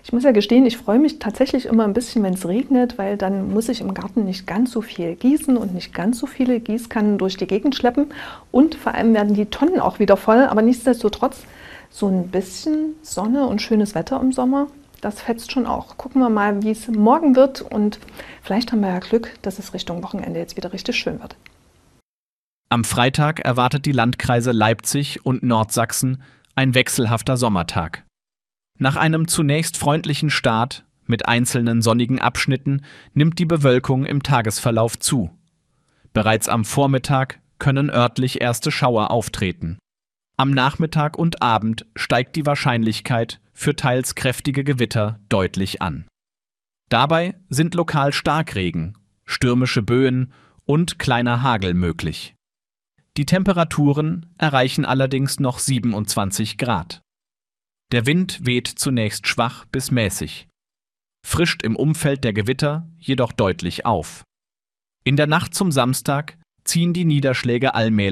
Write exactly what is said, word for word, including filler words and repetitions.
Ich muss ja gestehen, ich freue mich tatsächlich immer ein bisschen, wenn es regnet, weil dann muss ich im Garten nicht ganz so viel gießen und nicht ganz so viele Gießkannen durch die Gegend schleppen. Und vor allem werden die Tonnen auch wieder voll. Aber nichtsdestotrotz, so ein bisschen Sonne und schönes Wetter im Sommer, das fetzt schon auch. Gucken wir mal, wie es morgen wird. Und vielleicht haben wir ja Glück, dass es Richtung Wochenende jetzt wieder richtig schön wird. Am Freitag erwartet die Landkreise Leipzig und Nordsachsen ein wechselhafter Sommertag. Nach einem zunächst freundlichen Start mit einzelnen sonnigen Abschnitten nimmt die Bewölkung im Tagesverlauf zu. Bereits am Vormittag können örtlich erste Schauer auftreten. Am Nachmittag und Abend steigt die Wahrscheinlichkeit für teils kräftige Gewitter deutlich an. Dabei sind lokal Starkregen, stürmische Böen und kleiner Hagel möglich. Die Temperaturen erreichen allerdings noch siebenundzwanzig Grad. Der Wind weht zunächst schwach bis mäßig, frischt im Umfeld der Gewitter jedoch deutlich auf. In der Nacht zum Samstag ziehen die Niederschläge allmählich